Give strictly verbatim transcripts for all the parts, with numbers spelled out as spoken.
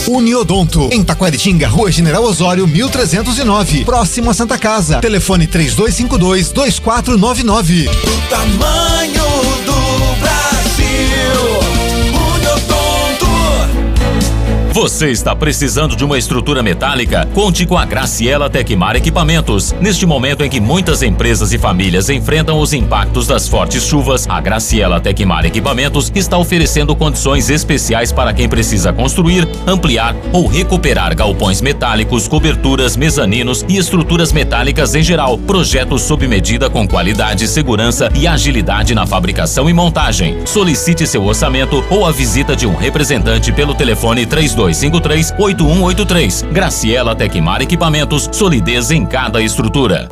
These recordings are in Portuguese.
Uniodonto, em Taquaritinga, Rua General Osório, mil trezentos e nove, próximo a Santa Casa. Telefone três dois cinco dois, dois quatro nove nove. O tamanho do Brasil. Você está precisando de uma estrutura metálica? Conte com a Graciela Tecmar Equipamentos. Neste momento em que muitas empresas e famílias enfrentam os impactos das fortes chuvas, a Graciela Tecmar Equipamentos está oferecendo condições especiais para quem precisa construir, ampliar ou recuperar galpões metálicos, coberturas, mezaninos e estruturas metálicas em geral. Projetos sob medida com qualidade, segurança e agilidade na fabricação e montagem. Solicite seu orçamento ou a visita de um representante pelo telefone três dois cinco três, oito um oito três. Graciela Tecmar Equipamentos, solidez em cada estrutura.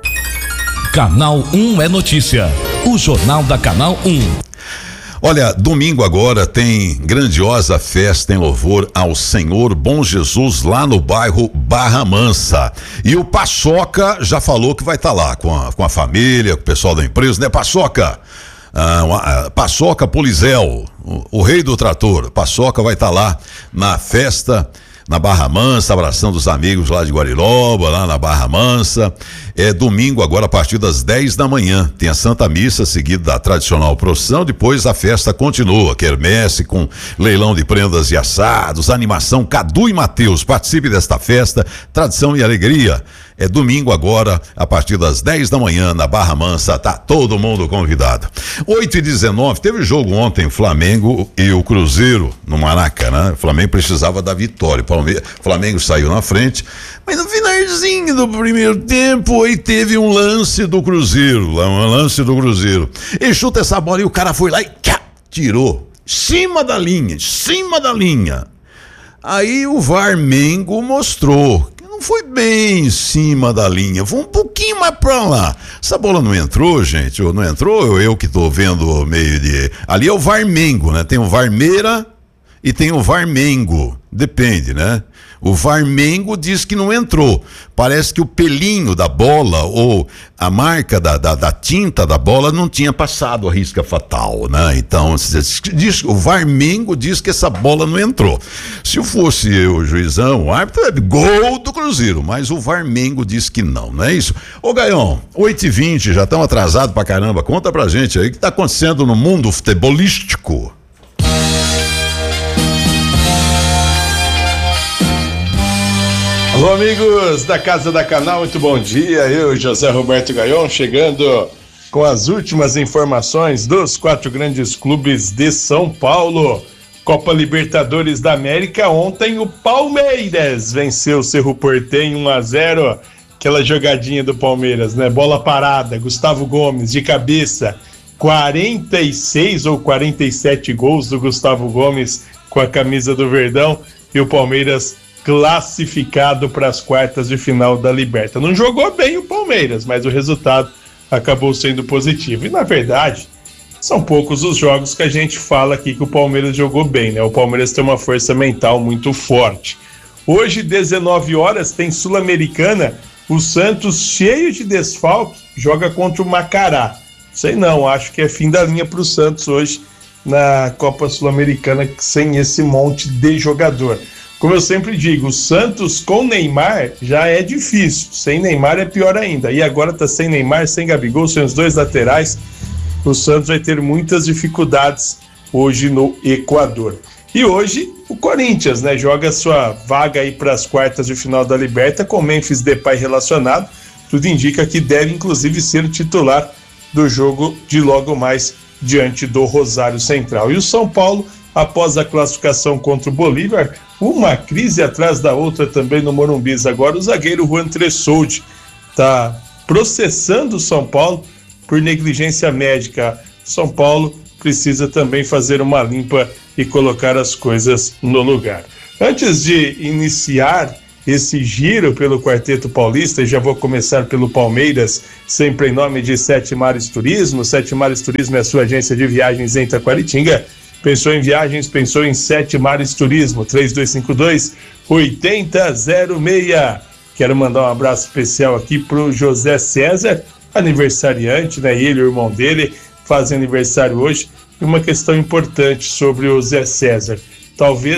Canal um é notícia. O Jornal da Canal um. Olha, domingo agora tem grandiosa festa em louvor ao Senhor Bom Jesus lá no bairro Barra Mansa. E o Paçoca já falou que vai estar tá lá com a, com a família, com o pessoal da empresa, né, Paçoca? Ah, uma, ah, Paçoca Polizel, o, o rei do trator. Paçoca vai estar tá lá na festa, na Barra Mansa, abraçando os amigos lá de Guariloba, lá na Barra Mansa. É domingo agora a partir das dez da manhã. Tem a Santa Missa seguida da tradicional procissão. Depois a festa continua. Quermesse com leilão de prendas e assados, animação Cadu e Mateus. Participe desta festa, tradição e alegria. É domingo agora, a partir das dez da manhã, na Barra Mansa, tá todo mundo convidado. oito e dezenove, teve jogo ontem, Flamengo e o Cruzeiro, no Maracanã. O Flamengo precisava da vitória. O Flamengo saiu na frente, mas no finalzinho do primeiro tempo, aí teve um lance do Cruzeiro, um lance do Cruzeiro. Ele chuta essa bola e o cara foi lá e cá, tirou. Cima da linha, cima da linha. Aí o Varmengo mostrou. Não foi bem em cima da linha, foi um pouquinho mais pra lá. Essa bola não entrou, gente, ou não entrou, eu, eu que tô vendo meio de... Ali é o Varmengo, né? Tem o Varmeira e tem o Varmengo, depende, né? O Varmengo diz que não entrou. Parece que o pelinho da bola ou a marca da, da, da tinta da bola não tinha passado a risca fatal, né? Então, diz, o Varmengo diz que essa bola não entrou. Se eu fosse eu, o juizão, o árbitro, é gol do Cruzeiro, mas o Varmengo diz que não, não é isso? Ô Gaião, oito e vinte, já estão atrasados pra caramba. Conta pra gente aí o que tá acontecendo no mundo futebolístico. Alô, amigos da Casa da Canal, muito bom dia. Eu, José Roberto Gaion, chegando com as últimas informações dos quatro grandes clubes de São Paulo. Copa Libertadores da América, ontem o Palmeiras venceu o Cerro Porteño um a zero. Aquela jogadinha do Palmeiras, né? Bola parada, Gustavo Gomes de cabeça, quarenta e seis ou quarenta e sete gols do Gustavo Gomes com a camisa do Verdão, e o Palmeiras classificado para as quartas de final da Liberta. Não jogou bem o Palmeiras, mas o resultado acabou sendo positivo. E na verdade, são poucos os jogos que a gente fala aqui que o Palmeiras jogou bem, né? O Palmeiras tem uma força mental muito forte. Hoje, dezenove horas, tem Sul-Americana. O Santos, cheio de desfalque, joga contra o Macará. Sei não, acho que é fim da linha para o Santos hoje na Copa Sul-Americana sem esse monte de jogador. Como eu sempre digo, o Santos com Neymar já é difícil, sem Neymar é pior ainda. E agora tá sem Neymar, sem Gabigol, sem os dois laterais. O Santos vai ter muitas dificuldades hoje no Equador. E hoje o Corinthians, né, joga sua vaga aí para as quartas de final da Liberta com Memphis Depay relacionado. Tudo indica que deve inclusive ser o titular do jogo de logo mais diante do Rosário Central. E o São Paulo, após a classificação contra o Bolívar, uma crise atrás da outra também no Morumbi. Agora o zagueiro Juan Tressoldi está processando o São Paulo por negligência médica. São Paulo precisa também fazer uma limpa e colocar as coisas no lugar. Antes de iniciar esse giro pelo Quarteto Paulista, já vou começar pelo Palmeiras, sempre em nome de Sete Mares Turismo. Sete Mares Turismo é a sua agência de viagens em Taquaritinga. Pensou em viagens, pensou em Sete Mares Turismo, três dois cinco dois, oito zero zero seis. Quero mandar um abraço especial aqui pro José César, aniversariante, né? Ele e o irmão dele fazem aniversário hoje. E uma questão importante sobre o Zé César. Talvez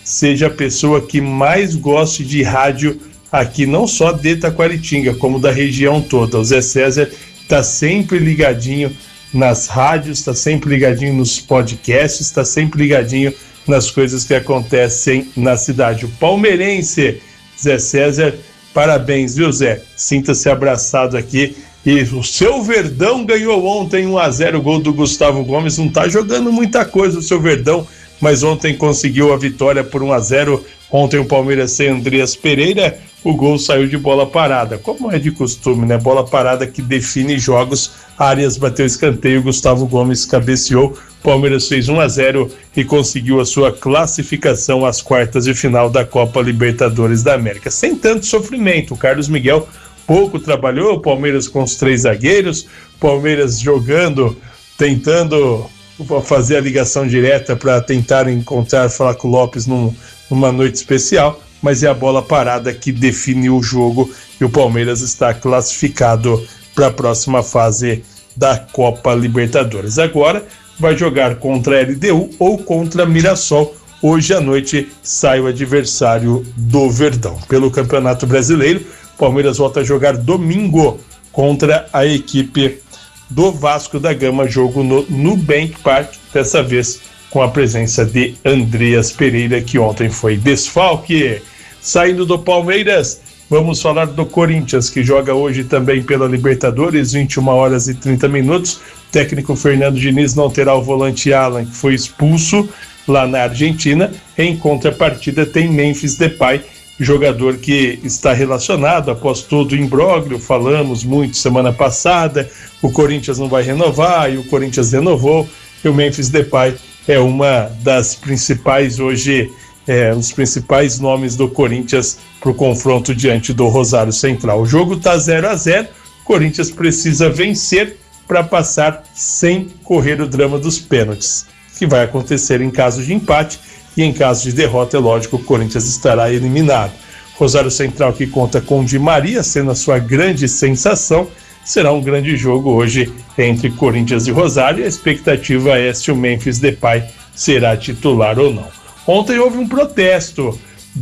seja a pessoa que mais goste de rádio aqui, não só de Taquaritinga, como da região toda. O Zé César está sempre ligadinho nas rádios, está sempre ligadinho nos podcasts, está sempre ligadinho nas coisas que acontecem na cidade. O palmeirense Zé César, parabéns, viu, Zé? Sinta-se abraçado aqui. E o seu Verdão ganhou ontem um a zero, o gol do Gustavo Gomes. Não tá jogando muita coisa o seu Verdão, mas ontem conseguiu a vitória por um a zero. Ontem o Palmeiras sem Andreas Pereira, o gol saiu de bola parada, como é de costume, né? Bola parada que define jogos. Arias bateu escanteio, Gustavo Gomes cabeceou. Palmeiras fez um a zero e conseguiu a sua classificação às quartas de final da Copa Libertadores da América. Sem tanto sofrimento, o Carlos Miguel pouco trabalhou, o Palmeiras com os três zagueiros, Palmeiras jogando, tentando fazer a ligação direta para tentar encontrar Flaco Lopes num, numa noite especial, mas é a bola parada que define o jogo e o Palmeiras está classificado para a próxima fase da Copa Libertadores. Agora vai jogar contra a L D U ou contra Mirassol. Hoje à noite sai o adversário do Verdão. Pelo Campeonato Brasileiro, Palmeiras volta a jogar domingo contra a equipe do Vasco da Gama, jogo no Nubank Park, dessa vez com a presença de Andreas Pereira, que ontem foi desfalque. Saindo do Palmeiras, vamos falar do Corinthians, que joga hoje também pela Libertadores, vinte e uma horas e trinta minutos. O técnico Fernando Diniz não terá o volante Alan, que foi expulso lá na Argentina. Em contrapartida tem Memphis Depay, jogador que está relacionado após todo o imbróglio, falamos muito semana passada, o Corinthians não vai renovar, e o Corinthians renovou, e o Memphis Depay é uma das principais hoje, é, um dos principais nomes do Corinthians para o confronto diante do Rosário Central. O jogo está zero a zero, o Corinthians precisa vencer para passar sem correr o drama dos pênaltis, que vai acontecer em caso de empate, e em caso de derrota, é lógico, o Corinthians estará eliminado. Rosário Central, que conta com Di Maria sendo a sua grande sensação, será um grande jogo hoje entre Corinthians e Rosário. A expectativa é se o Memphis Depay será titular ou não. Ontem houve um protesto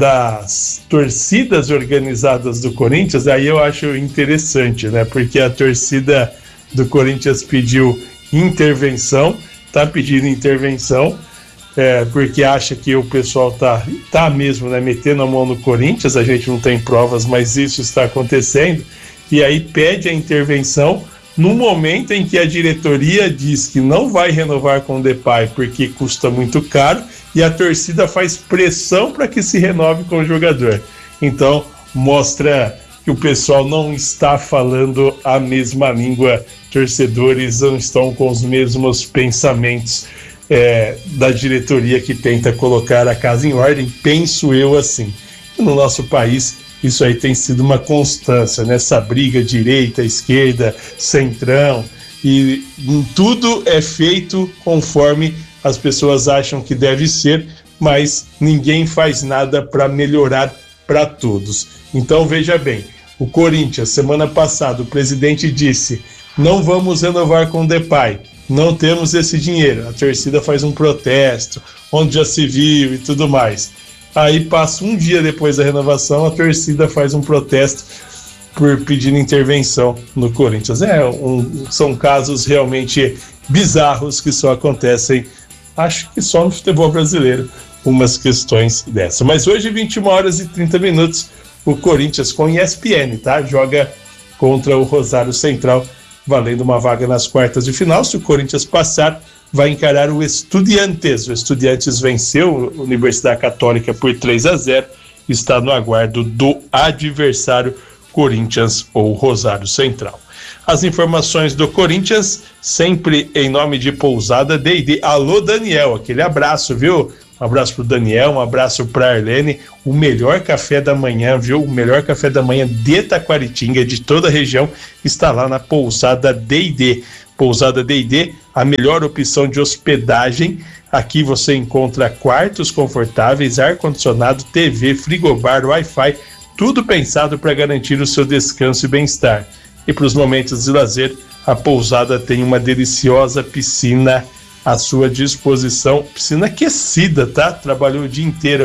das torcidas organizadas do Corinthians, aí eu acho interessante, né? Porque a torcida do Corinthians pediu intervenção, tá pedindo intervenção, É, porque acha que o pessoal tá, tá mesmo, né, metendo a mão no Corinthians. A gente não tem provas, mas isso está acontecendo, e aí pede a intervenção no momento em que a diretoria diz que não vai renovar com o Depay porque custa muito caro, e a torcida faz pressão para que se renove com o jogador. Então mostra que o pessoal não está falando a mesma língua, torcedores não estão com os mesmos pensamentos É, da diretoria que tenta colocar a casa em ordem, penso eu assim. No nosso país, isso aí tem sido uma constância, nessa briga direita, esquerda, centrão, e tudo é feito conforme as pessoas acham que deve ser, mas ninguém faz nada para melhorar para todos. Então veja bem, o Corinthians, semana passada, o presidente disse: não vamos renovar com o Depay, não temos esse dinheiro. A torcida faz um protesto, onde já se viu e tudo mais. Aí passa um dia depois da renovação, a torcida faz um protesto por pedir intervenção no Corinthians. É, um, são casos realmente bizarros que só acontecem, acho que só no futebol brasileiro, umas questões dessa. Mas hoje, vinte e uma horas e trinta minutos, o Corinthians com E S P N, tá? Joga contra o Rosário Central, valendo uma vaga nas quartas de final. Se o Corinthians passar, vai encarar o Estudiantes. O Estudiantes venceu a Universidade Católica por três a zero, está no aguardo do adversário Corinthians ou Rosário Central. As informações do Corinthians, sempre em nome de Pousada D e D. Alô, Daniel, aquele abraço, viu? Um abraço pro Daniel, um abraço pra Arlene. O melhor café da manhã, viu? O melhor café da manhã de Taquaritinga, de toda a região, está lá na Pousada D e D. Pousada D e D, a melhor opção de hospedagem. Aqui você encontra quartos confortáveis, ar-condicionado, T V, frigobar, Wi-Fi, tudo pensado para garantir o seu descanso e bem-estar. E para os momentos de lazer, a Pousada tem uma deliciosa piscina à sua disposição, piscina aquecida, tá? Trabalhou o dia inteiro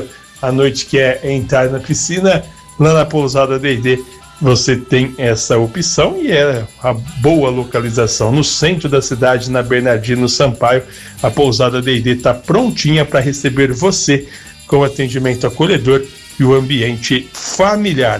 à noite quer entrar na piscina, lá na pousada D e D você tem essa opção e é a boa localização no centro da cidade, na Bernardino Sampaio. A pousada D e D está prontinha para receber você com atendimento acolhedor e o ambiente familiar.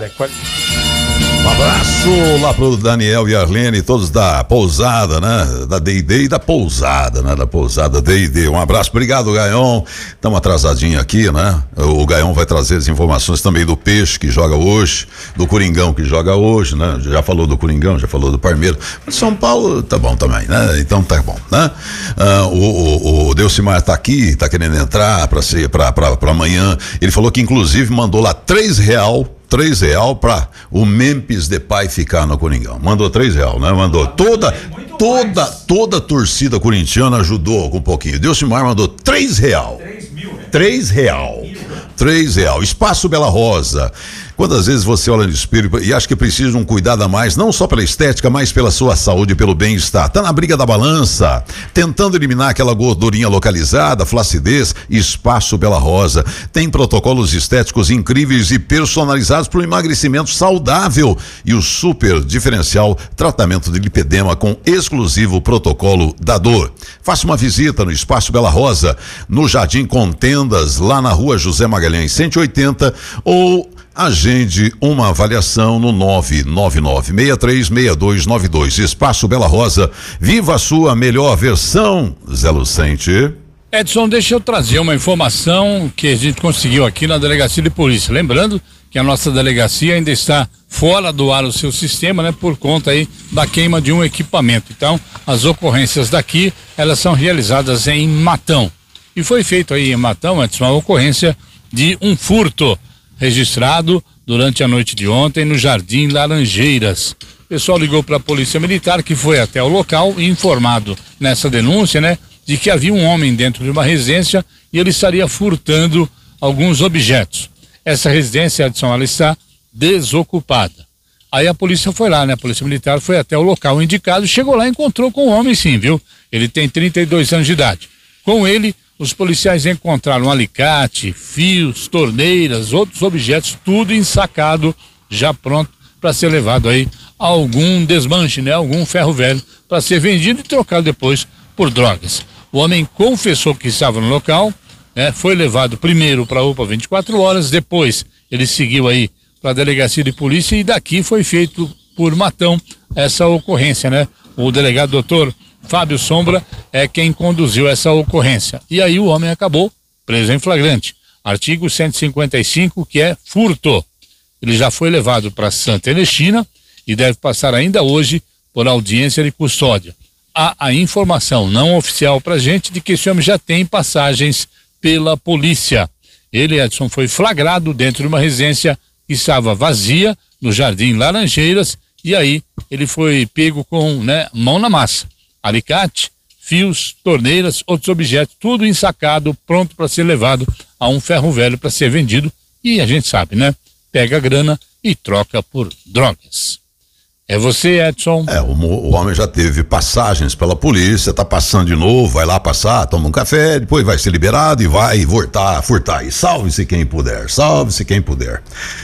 Um abraço lá pro Daniel e Arlene, todos da pousada, né? Da D e D e da pousada, né? Da pousada D e D. Um abraço, obrigado, Gaion. Estamos atrasadinho aqui, né? O Gaion vai trazer as informações também do Peixe, que joga hoje, do Coringão, que joga hoje, né? Já falou do Coringão, já falou do Parmeiro. São Paulo, tá bom também, né? Então tá bom, né? Ah, o, o, o Delcimar tá aqui, tá querendo entrar pra ser, pra, pra, pra amanhã. Ele falou que inclusive mandou lá três real três real para o Memphis Depay ficar no Coringão. Mandou três real, né? Mandou toda, toda, toda a torcida corintiana ajudou com um pouquinho. Delcimar mandou três real. Três real. Três real. Espaço Bela Rosa. Quantas vezes você olha no espelho e acha que precisa de um cuidado a mais, não só pela estética, mas pela sua saúde e pelo bem-estar? Tá na briga da balança, tentando eliminar aquela gordurinha localizada, flacidez. Espaço Bela Rosa tem protocolos estéticos incríveis e personalizados para o emagrecimento saudável e o super diferencial tratamento de lipedema com exclusivo protocolo da dor. Faça uma visita no Espaço Bela Rosa, no Jardim Contendas, lá na Rua José Magalhães cento e oitenta, ou agende uma avaliação no nove nove nove seis três seis dois nove dois. Espaço Bela Rosa, viva a sua melhor versão, Zé Lucente. Edson, deixa eu trazer uma informação que a gente conseguiu aqui na Delegacia de Polícia. Lembrando que a nossa delegacia ainda está fora do ar o seu sistema, né? Por conta aí da queima de um equipamento. Então, as ocorrências daqui, elas são realizadas em Matão. E foi feito aí em Matão, Edson, a ocorrência de um furto registrado durante a noite de ontem no Jardim Laranjeiras. O pessoal ligou para a Polícia Militar, que foi até o local e informado nessa denúncia, né, de que havia um homem dentro de uma residência e ele estaria furtando alguns objetos. Essa residência, Edson, ela está desocupada. Aí a polícia foi lá, né, a Polícia Militar foi até o local indicado, chegou lá e encontrou com o homem sim, viu? Ele tem trinta e dois anos de idade. Com ele, os policiais encontraram um alicate, fios, torneiras, outros objetos, tudo ensacado, já pronto para ser levado aí a algum desmanche, né? Algum ferro velho para ser vendido e trocado depois por drogas. O homem confessou que estava no local, né? Foi levado primeiro para a UPA vinte e quatro horas, depois ele seguiu aí para a Delegacia de Polícia e daqui foi feito por Matão essa ocorrência, né? O delegado doutor Fábio Sombra é quem conduziu essa ocorrência. E aí o homem acabou preso em flagrante. Artigo cento e cinquenta e cinco, que é furto. Ele já foi levado para Santa Ernestina e deve passar ainda hoje por audiência de custódia. Há a informação não oficial pra gente de que esse homem já tem passagens pela polícia. Ele, Edson, foi flagrado dentro de uma residência que estava vazia no Jardim Laranjeiras e aí ele foi pego com, né, mão na massa. Alicate, fios, torneiras, outros objetos, tudo ensacado, pronto para ser levado a um ferro velho para ser vendido. E a gente sabe, né? Pega a grana e troca por drogas. É você, Edson. É, o, o homem já teve passagens pela polícia, tá passando de novo, vai lá passar, toma um café, depois vai ser liberado e vai voltar, furtar. E salve-se quem puder, salve-se quem puder.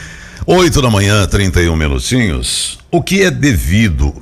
Oito da manhã, trinta e um minutinhos. O que é devido?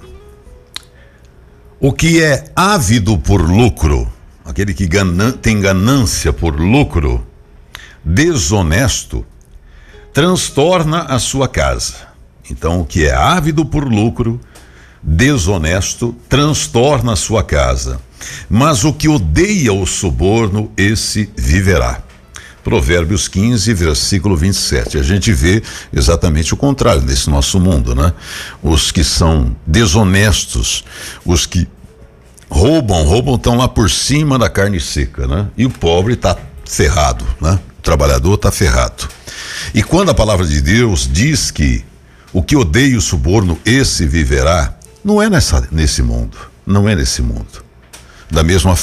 O que é ávido por lucro, aquele que ganan- tem ganância por lucro, desonesto, transtorna a sua casa. Então, o que é ávido por lucro, desonesto, transtorna a sua casa. Mas o que odeia o suborno, esse viverá. Provérbios quinze, versículo vinte e sete. A gente vê exatamente o contrário nesse nosso mundo, né? Os que são desonestos, os que roubam, roubam estão lá por cima da carne seca, né? E o pobre está ferrado, né? O trabalhador está ferrado. E quando a palavra de Deus diz que o que odeia o suborno, esse viverá, não é nessa, nesse mundo, não é nesse mundo. Da mesma